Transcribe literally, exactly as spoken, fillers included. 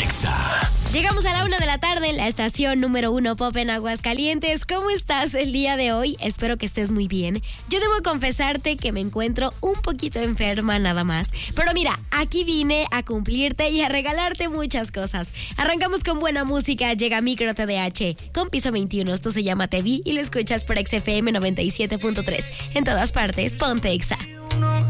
Exa. Llegamos a la una de la tarde en la estación número uno Pop en Aguascalientes. ¿Cómo estás el día de hoy? Espero que estés muy bien. Yo debo confesarte que me encuentro un poquito enferma nada más. Pero mira, aquí vine a cumplirte y a regalarte muchas cosas. Arrancamos con buena música. Llega Micro T D H con Piso veintiuno. Esto se llama Te Vi y lo escuchas por X F M noventa y siete punto tres. En todas partes, ponte Exa.